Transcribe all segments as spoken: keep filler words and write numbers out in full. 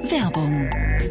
Werbung.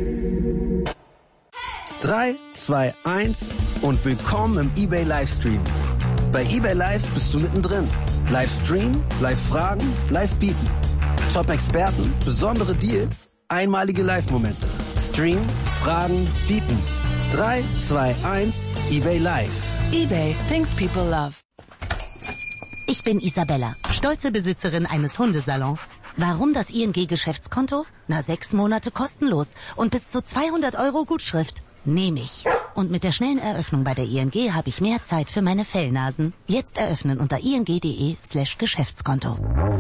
drei, zwei, eins und willkommen im eBay Livestream. Bei eBay Live bist du mittendrin. Livestream, Live-Fragen, Live-Bieten. Top-Experten, besondere Deals, einmalige Live-Momente. Stream, Fragen, Bieten. drei, zwei, eins, eBay Live. eBay, things people love. Ich bin Isabella, stolze Besitzerin eines Hundesalons. Warum das I N G-Geschäftskonto? Na, sechs Monate kostenlos und bis zu zweihundert Euro Gutschrift. Nehme ich. Und mit der schnellen Eröffnung bei der I N G habe ich mehr Zeit für meine Fellnasen. Jetzt eröffnen unter ing.de slash Geschäftskonto.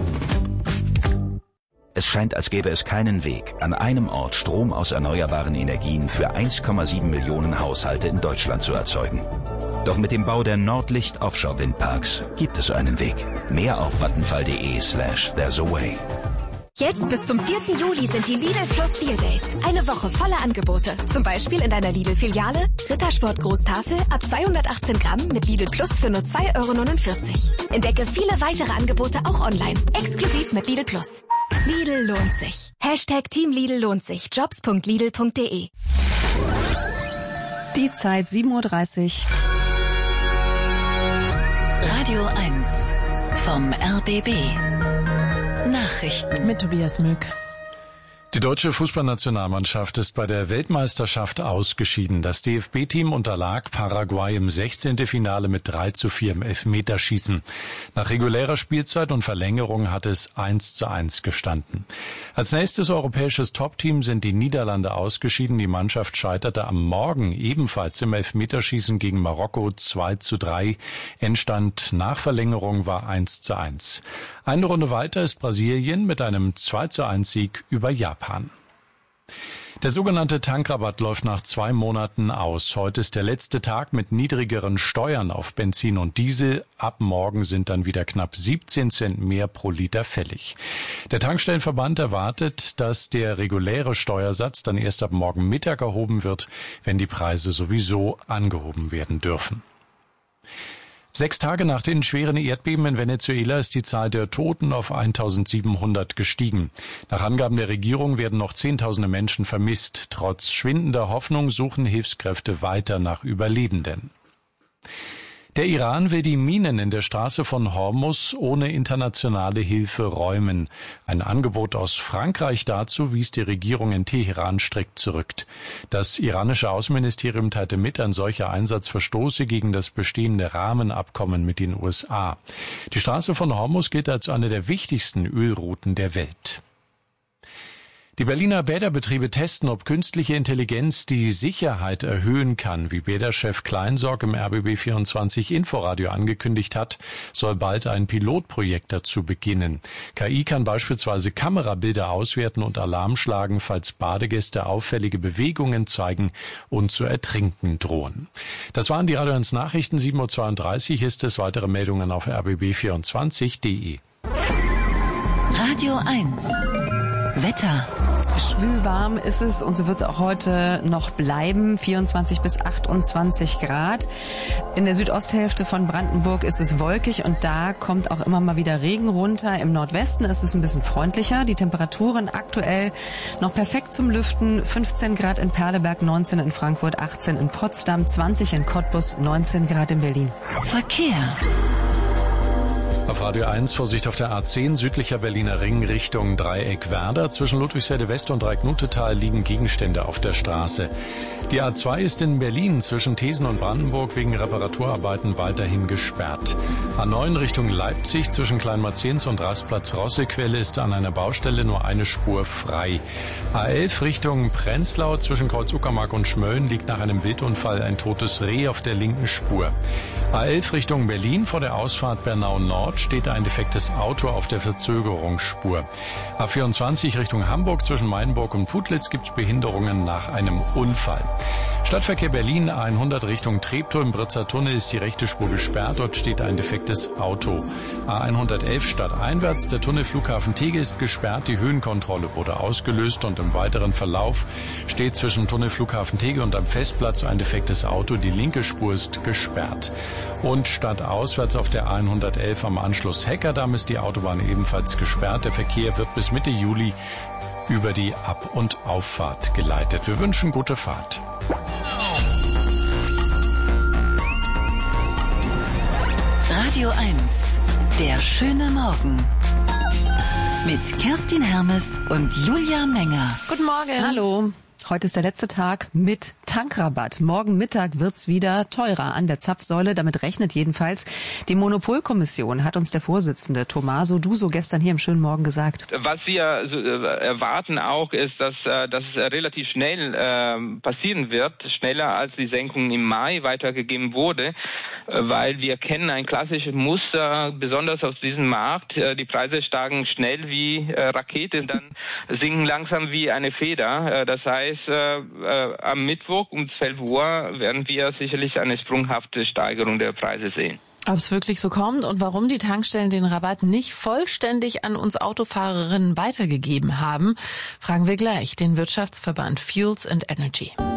Es scheint, als gäbe es keinen Weg, an einem Ort Strom aus erneuerbaren Energien für eins Komma sieben Millionen Haushalte in Deutschland zu erzeugen. Doch mit dem Bau der Nordlicht Offshore Windparks gibt es einen Weg. Mehr auf vattenfall.de slash there's a way. Jetzt bis zum vierten Juli sind die Lidl Plus Deal Days. Eine Woche voller Angebote. Zum Beispiel in deiner Lidl-Filiale Rittersport Großtafel ab zweihundertachtzehn Gramm mit Lidl Plus für nur zwei Euro neunundvierzig. Entdecke viele weitere Angebote auch online. Exklusiv mit Lidl Plus. Lidl lohnt sich. Hashtag Team Lidl lohnt sich. Jobs punkt lidl punkt de. Die Zeit sieben Uhr dreißig. Radio eins vom R B B. Nachrichten Mit Tobias Mück. Die deutsche Fußballnationalmannschaft ist bei der Weltmeisterschaft ausgeschieden. Das D F B-Team unterlag Paraguay im sechzehnten Finale mit drei zu vier im Elfmeterschießen. Nach regulärer Spielzeit und Verlängerung hat es eins zu eins gestanden. Als nächstes europäisches Top-Team sind die Niederlande ausgeschieden. Die Mannschaft scheiterte am Morgen ebenfalls im Elfmeterschießen gegen Marokko zwei zu drei. Endstand nach Verlängerung war eins zu eins. Eine Runde weiter ist Brasilien mit einem zwei zu eins Sieg über Japan. Der sogenannte Tankrabatt läuft nach zwei Monaten aus. Heute ist der letzte Tag mit niedrigeren Steuern auf Benzin und Diesel. Ab morgen sind dann wieder knapp siebzehn Cent mehr pro Liter fällig. Der Tankstellenverband erwartet, dass der reguläre Steuersatz dann erst ab morgen Mittag erhoben wird, wenn die Preise sowieso angehoben werden dürfen. Sechs Tage nach den schweren Erdbeben in Venezuela ist die Zahl der Toten auf eintausendsiebenhundert gestiegen. Nach Angaben der Regierung werden noch Zehntausende Menschen vermisst. Trotz schwindender Hoffnung suchen Hilfskräfte weiter nach Überlebenden. Der Iran will die Minen in der Straße von Hormuz ohne internationale Hilfe räumen. Ein Angebot aus Frankreich dazu wies die Regierung in Teheran strikt zurück. Das iranische Außenministerium teilte mit, ein solcher Einsatz verstoße gegen das bestehende Rahmenabkommen mit den U S A. Die Straße von Hormuz gilt als eine der wichtigsten Ölrouten der Welt. Die Berliner Bäderbetriebe testen, ob künstliche Intelligenz die Sicherheit erhöhen kann. Wie Bäderchef Kleinsorg im R B B vierundzwanzig Inforadio angekündigt hat, soll bald ein Pilotprojekt dazu beginnen. K I kann beispielsweise Kamerabilder auswerten und Alarm schlagen, falls Badegäste auffällige Bewegungen zeigen und zu ertrinken drohen. Das waren die Radio eins Nachrichten. sieben Uhr zweiunddreißig ist es. Weitere Meldungen auf r b b vierundzwanzig punkt de. Radio eins Wetter. Schwülwarm ist es und so wird es auch heute noch bleiben. vierundzwanzig bis achtundzwanzig Grad. In der Südosthälfte von Brandenburg ist es wolkig und da kommt auch immer mal wieder Regen runter. Im Nordwesten ist es ein bisschen freundlicher. Die Temperaturen aktuell noch perfekt zum Lüften. fünfzehn Grad in Perleberg, neunzehn in Frankfurt, achtzehn in Potsdam, zwanzig in Cottbus, neunzehn Grad in Berlin. Verkehr. Auf Radio eins Vorsicht auf der A zehn, südlicher Berliner Ring Richtung Dreieck Werder. Zwischen Ludwigsfelde West und Dreiecknutetal liegen Gegenstände auf der Straße. Die A zwei ist in Berlin zwischen Thesen und Brandenburg wegen Reparaturarbeiten weiterhin gesperrt. A neun Richtung Leipzig zwischen Kleinmarzens und Rastplatz Rossequelle ist an einer Baustelle nur eine Spur frei. A elf Richtung Prenzlau zwischen Kreuz Uckermark und Schmölln liegt nach einem Wildunfall ein totes Reh auf der linken Spur. A elf Richtung Berlin vor der Ausfahrt Bernau Nord steht ein defektes Auto auf der Verzögerungsspur. A vierundzwanzig Richtung Hamburg zwischen Mainburg und Putlitz gibt es Behinderungen nach einem Unfall. Stadtverkehr Berlin A hundert Richtung Treptow im Britzer Tunnel ist die rechte Spur gesperrt. Dort steht ein defektes Auto. A hundertelf stadteinwärts, der Tunnel Flughafen Tegel ist gesperrt. Die Höhenkontrolle wurde ausgelöst und im weiteren Verlauf steht zwischen Tunnel Flughafen Tegel und am Festplatz ein defektes Auto. Die linke Spur ist gesperrt. Und stadtauswärts auf der A hundertelf am Anschluss Heckerdamm ist die Autobahn ebenfalls gesperrt. Der Verkehr wird bis Mitte Juli über die Ab- und Auffahrt geleitet. Wir wünschen gute Fahrt. Radio eins, der schöne Morgen. Mit Kerstin Hermes und Julia Menger. Guten Morgen. Hallo. Heute ist der letzte Tag mit Tankrabatt. Morgen Mittag wird's wieder teurer an der Zapfsäule. Damit rechnet jedenfalls die Monopolkommission, hat uns der Vorsitzende Tommaso Duso gestern hier im schönen Morgen gesagt. Was wir erwarten auch ist, dass, dass es relativ schnell äh, passieren wird, schneller als die Senkung im Mai weitergegeben wurde, weil wir kennen ein klassisches Muster, besonders auf diesem Markt. Die Preise steigen schnell wie äh, Rakete, dann sinken langsam wie eine Feder. Das heißt, Äh, äh, am Mittwoch um zwölf Uhr werden wir sicherlich eine sprunghafte Steigerung der Preise sehen. Ob es wirklich so kommt und warum die Tankstellen den Rabatt nicht vollständig an uns Autofahrerinnen weitergegeben haben, fragen wir gleich den Wirtschaftsverband Fuels and Energy.